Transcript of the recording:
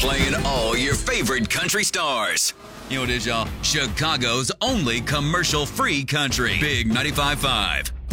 Playing all your favorite country stars. You know what it is, y'all? Chicago's only commercial-free country. Big 95.5.